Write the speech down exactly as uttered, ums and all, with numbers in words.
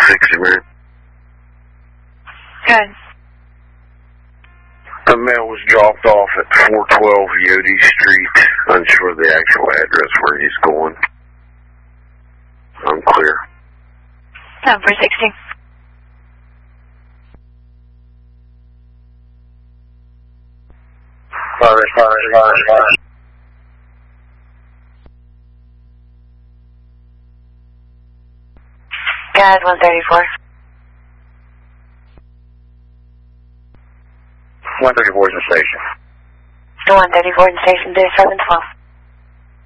sixty, man. Good. The mail was dropped off at four twelve Yodi Street. Unsure of the actual address where he's going. Unclear. Time for sixty. Sorry, sorry, sorry, sorry. Guys, one thirty-four. one thirty-four is the station. one thirty-four in station, thirty-seven twelve.